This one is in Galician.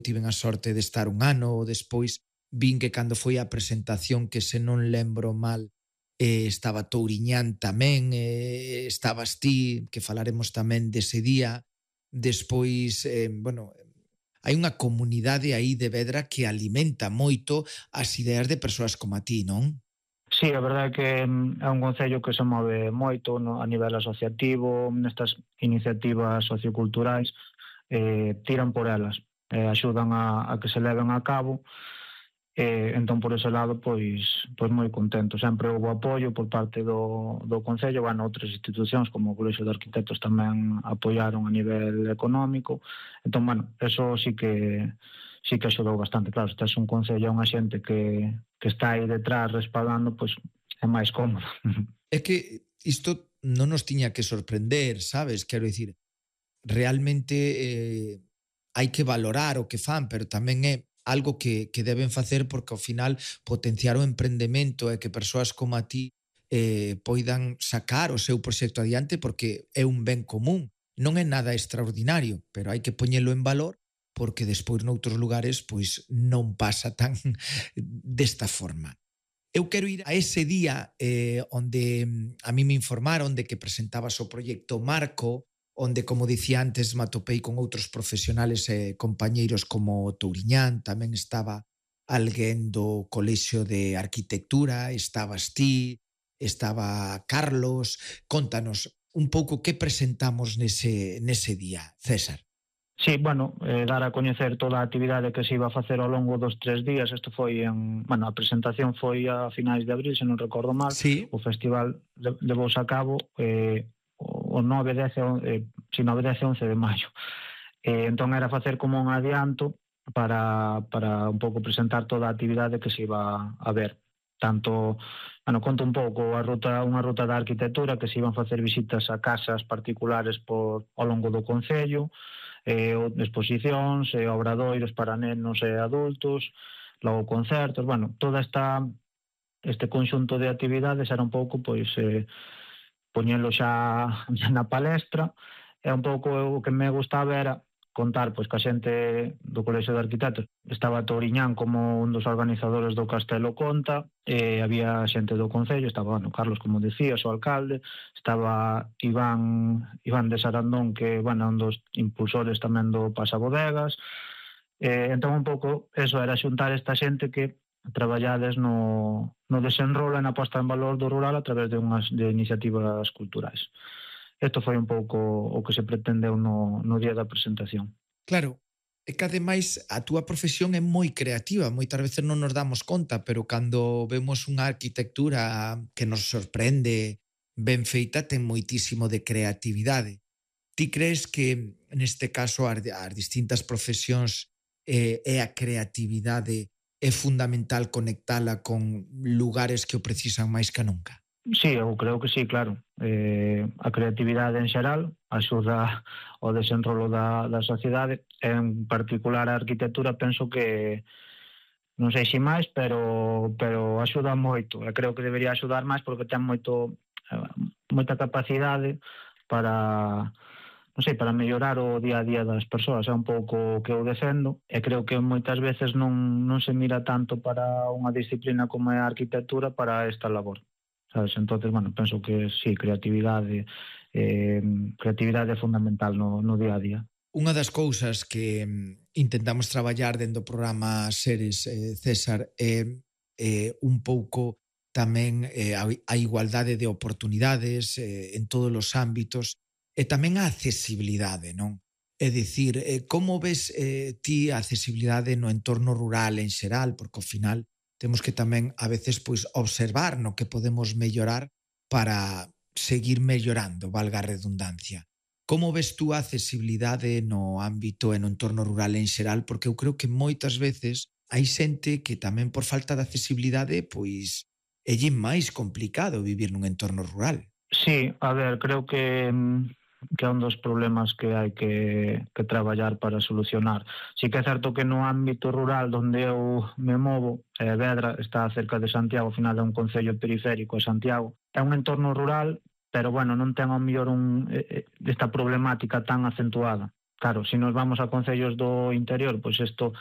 tiven a sorte de estar un ano, despois vin que cando foi a presentación, que se non lembro mal, estaba Touriñán tamén, estabas ti, que falaremos tamén dese día. Despois, hai unha comunidade aí de Vedra que alimenta moito as ideas de persoas como a ti, non? Sí, a verdade é que é un concello que se move moito a nivel asociativo, nestas iniciativas socioculturais, tiran por elas, axudan a que se leven a cabo, entón por ese lado pois moi contento. Sempre houve apoio por parte do concello, outras institucións como o Colexio de Arquitectos tamén apoiaron a nivel económico, entón, eso sí que axudou bastante. Claro, se tes un concello, unha xente que está aí detrás respaldando, pois é máis cómodo. É que isto non nos tiña que sorprender, sabes? Quero dicir, realmente hai que valorar o que fan, pero tamén é algo que deben facer porque ao final potenciar o emprendemento e que persoas como a ti poidan sacar o seu proxecto adiante porque é un ben común. Non é nada extraordinario, pero hai que poñelo en valor porque despois noutros lugares pois non pasa tan desta forma. Eu quero ir a ese día onde a mí me informaron de que presentabas o proxecto Marco, onde, como dicía antes, me atopei con outros profesionales e compañeiros como Touriñán, tamén estaba alguén do Colexio de Arquitectura, estabas ti, estaba Carlos. Contanos un pouco que presentamos nese día, César. Sí, dar a coñecer toda a actividade que se iba a facer ao longo dos 3 días. Isto foi a presentación foi a finais de abril, se non recordo mal. Sí. O festival levouse a cabo o 9, 10 e 11 de maio. Entón era facer como un adianto para un pouco presentar toda a actividade que se iba a ver. Tanto, conto un pouco unha ruta da arquitectura, que se iban facer visitas a casas particulares ao longo do concello, exposicións, obradoiros para nenos e adultos, logo concertos, todo este conxunto de actividades era un pouco poñelo xa na palestra, e un pouco o que me gustaba era contar que a xente do Colexio de Arquitectos, estaba Touriñán como un dos organizadores do Castelo Conta, había xente do Concello, estaba Carlos, como decías, o alcalde, estaba Iván de Sarandón, que un dos impulsores tamén do Pasabodegas, entón un pouco eso era xuntar esta xente que traballades no desenrolo e na posta en valor do rural a través de iniciativas culturais. Isto foi un pouco o que se pretendeu no día da presentación. Claro, é que ademais a túa profesión é moi creativa, moitas veces non nos damos conta, pero cando vemos unha arquitectura que nos sorprende ben feita, ten moitísimo de creatividade. Ti crees que neste caso as distintas profesións e a creatividade é fundamental conectala con lugares que o precisan máis que nunca? Sí, eu creo que sí, claro. A creatividade en xeral axuda ao desenrolo da sociedade, en particular a arquitectura penso que non sei se máis, pero axuda moito, e creo que debería axudar máis porque ten moita capacidade para mellorar o día a día das persoas. É un pouco o que eu defendo, e creo que moitas veces non se mira tanto para unha disciplina como é a arquitectura para esta labor, sabes? Entonces, penso que sí, creatividade é fundamental no día a día. Unha das cousas que intentamos traballar dentro do programa Seres, César, é un pouco tamén a igualdade de oportunidades en todos os ámbitos e tamén a accesibilidade, non? É dicir, como ves ti a accesibilidade no entorno rural en xeral, porque ao final temos que tamén a veces observar no que podemos mellorar para seguir mellorando, valga a redundancia. Como ves tú a accesibilidade no ámbito e no entorno rural en xeral? Porque eu creo que moitas veces hai xente que tamén por falta de accesibilidade é máis complicado vivir nun entorno rural. Sí, a ver, creo que é un dos problemas que hai que traballar para solucionar. Sí que é certo que no ámbito rural onde eu me movo, Vedra está cerca de Santiago, ao final é un concello periférico de Santiago, é un entorno rural, pero non ten ao mellor esta problemática tan acentuada. claro, se nos vamos a concellos do interior, pois isto